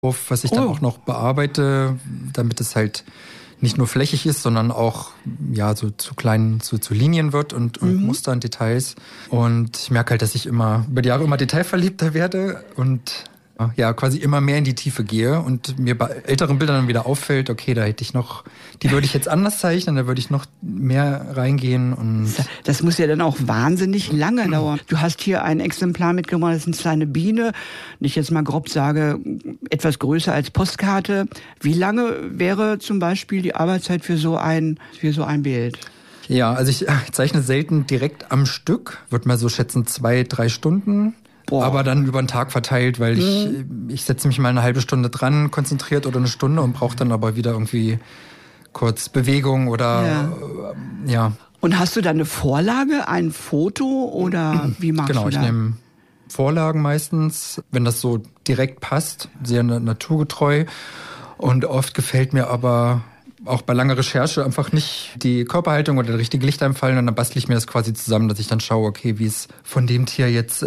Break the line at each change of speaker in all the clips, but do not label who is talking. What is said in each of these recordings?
was ich dann auch noch bearbeite, damit es halt nicht nur flächig ist, sondern auch ja so zu kleinen, zu Linien wird und Muster und Details. Und ich merke halt, dass ich über die Jahre immer detailverliebter werde und ja, quasi immer mehr in die Tiefe gehe und mir bei älteren Bildern dann wieder auffällt, okay, da hätte ich noch, die würde ich jetzt anders zeichnen, da würde ich noch mehr reingehen. Und
das muss ja dann auch wahnsinnig lange dauern. Du hast hier ein Exemplar mitgebracht, das ist eine kleine Biene, ich jetzt mal grob sage, etwas größer als Postkarte. Wie lange wäre zum Beispiel die Arbeitszeit für so ein Bild?
Ja, also ich zeichne selten direkt am Stück, würde mal so schätzen 2-3 Stunden. Aber dann über den Tag verteilt, weil ich setze mich mal eine halbe Stunde dran, konzentriert oder eine Stunde und brauche dann aber wieder irgendwie kurz Bewegung oder ja.
Und hast du dann eine Vorlage, ein Foto oder wie machst du das?
Genau, ich nehme Vorlagen meistens, wenn das so direkt passt, sehr naturgetreu. Und oft gefällt mir aber auch bei langer Recherche einfach nicht die Körperhaltung oder der richtige Lichteinfall und dann bastle ich mir das quasi zusammen, dass ich dann schaue, okay, wie ist von dem Tier jetzt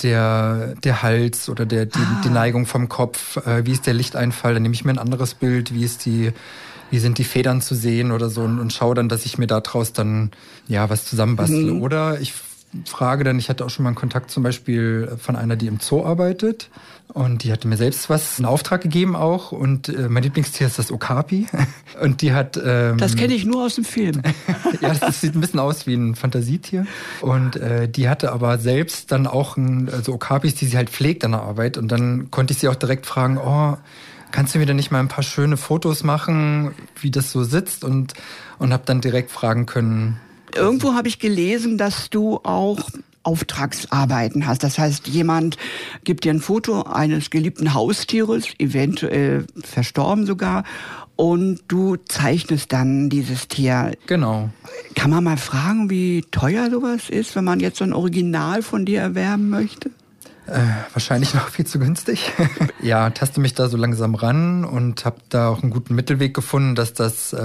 der Hals oder die Neigung vom Kopf, wie ist der Lichteinfall, dann nehme ich mir ein anderes Bild, wie sind die Federn zu sehen oder so und schaue dann, dass ich mir daraus dann ja was zusammenbastle. Oder ich frage dann, ich hatte auch schon mal einen Kontakt zum Beispiel von einer, die im Zoo arbeitet und die hatte mir selbst einen Auftrag gegeben auch und mein Lieblingstier ist das Okapi und die hat...
das kenne ich nur aus dem Film.
Ja, das sieht ein bisschen aus wie ein Fantasietier und die hatte aber selbst dann auch Okapis, die sie halt pflegt an der Arbeit und dann konnte ich sie auch direkt fragen, kannst du mir denn nicht mal ein paar schöne Fotos machen, wie das so sitzt und habe dann direkt fragen können.
Irgendwo habe ich gelesen, dass du auch Auftragsarbeiten hast. Das heißt, jemand gibt dir ein Foto eines geliebten Haustieres, eventuell verstorben sogar, und du zeichnest dann dieses Tier.
Genau.
Kann man mal fragen, wie teuer sowas ist, wenn man jetzt so ein Original von dir erwerben möchte?
Wahrscheinlich noch viel zu günstig. Ja, taste mich da so langsam ran und habe da auch einen guten Mittelweg gefunden, dass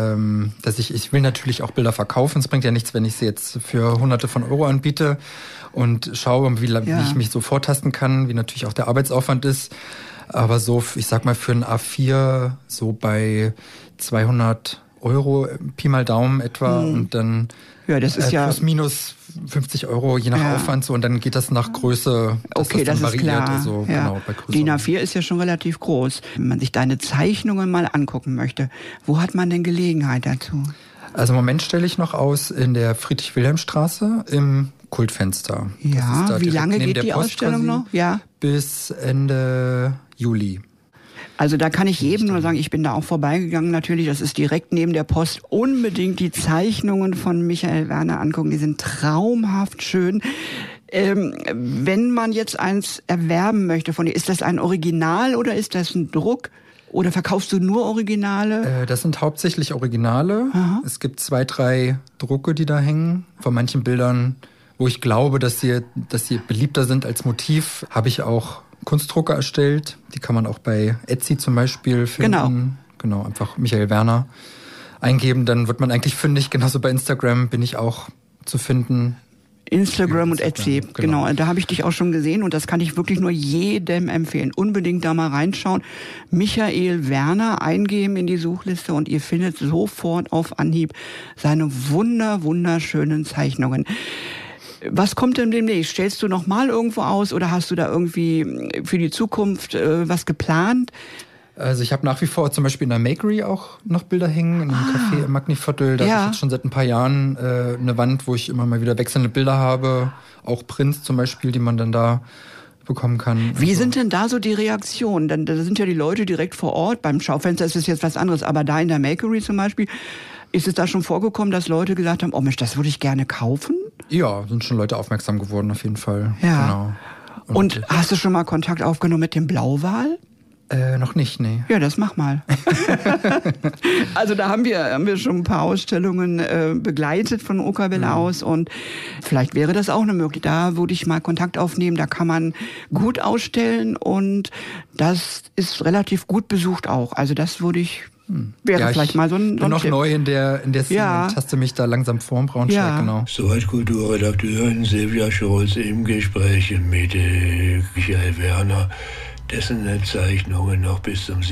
ich will natürlich auch Bilder verkaufen. Es bringt ja nichts, wenn ich sie jetzt für Hunderte von Euro anbiete und schaue, wie ich mich so vortasten kann, wie natürlich auch der Arbeitsaufwand ist. Aber so, ich sag mal, für ein A4 so bei 200 Euro, Pi mal Daumen etwa und dann
das ist
plus minus 50 Euro je nach Aufwand so und dann geht das nach Größe,
okay, das ist klar.
Also, genau, bei
DIN A4 ist ja schon relativ groß. Wenn man sich deine Zeichnungen mal angucken möchte, wo hat man denn Gelegenheit dazu?
Also im Moment stelle ich noch aus in der Friedrich-Wilhelm-Straße im Kultfenster.
Ja, wie lange geht die Ausstellung noch? Ja.
Bis Ende Juli.
Also da kann ich jedem nur sagen, ich bin da auch vorbeigegangen natürlich, das ist direkt neben der Post, unbedingt die Zeichnungen von Michael Werner angucken, die sind traumhaft schön. Wenn man jetzt eins erwerben möchte von dir, ist das ein Original oder ist das ein Druck? Oder verkaufst du nur Originale?
Das sind hauptsächlich Originale. Aha. Es gibt 2-3 Drucke, die da hängen. Von manchen Bildern, wo ich glaube, dass sie beliebter sind als Motiv, habe ich auch Kunstdrucke erstellt. Die kann man auch bei Etsy zum Beispiel finden. Genau, einfach Michael Werner eingeben, dann wird man eigentlich fündig. Genauso bei Instagram bin ich auch zu finden.
Instagram und Etsy, genau. Da habe ich dich auch schon gesehen und das kann ich wirklich nur jedem empfehlen. Unbedingt da mal reinschauen. Michael Werner eingeben in die Suchliste und ihr findet sofort auf Anhieb seine wunderschönen Zeichnungen. Was kommt denn demnächst? Stellst du noch mal irgendwo aus oder hast du da irgendwie für die Zukunft was geplant?
Also ich habe nach wie vor zum Beispiel in der Makery auch noch Bilder hängen, in einem Café im Magniviertel. Da habe ich jetzt schon seit ein paar Jahren eine Wand, wo ich immer mal wieder wechselnde Bilder habe. Auch Prints zum Beispiel, die man dann da bekommen kann.
Wie sind denn da so die Reaktionen? Denn da sind ja die Leute direkt vor Ort. Beim Schaufenster ist es jetzt was anderes. Aber da in der Makery zum Beispiel, ist es da schon vorgekommen, dass Leute gesagt haben, oh Mensch, das würde ich gerne kaufen?
Ja, sind schon Leute aufmerksam geworden auf jeden Fall.
Ja. Genau. Und hast du schon mal Kontakt aufgenommen mit dem Blauwal?
Noch nicht, nee.
Ja, das mach mal. Also da haben wir schon ein paar Ausstellungen begleitet von Okawelle aus und vielleicht wäre das auch eine Möglichkeit. Da würde ich mal Kontakt aufnehmen, da kann man gut ausstellen und das ist relativ gut besucht auch. Also das würde ich... Wäre vielleicht mal so ein
bin noch
Tipp.
Neu in der Szene und taste mich da langsam vor im Braunschweig, genau.
Soweit Kulturredakteurin Silvia Scholz im Gespräch mit Michael Werner, dessen Zeichnungen noch bis zum